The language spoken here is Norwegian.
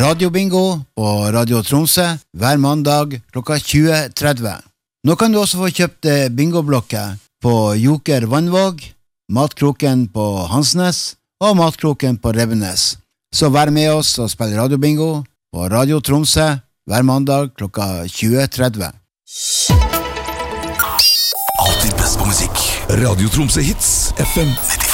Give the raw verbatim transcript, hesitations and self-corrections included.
radiobingo på Radio Tromsø hver mandag klokka tjue tretti. Nå kan du også få kjøpt bingoblokker på Joker Vannvåg, Matkroken på Hansnes og Matkroken på Revenes. Så vær med oss og spill radiobingo på Radio Tromsø hver mandag klokka tjue tretti. Alltid best på musikk. Radio Tromsø Hits, F M nittifem.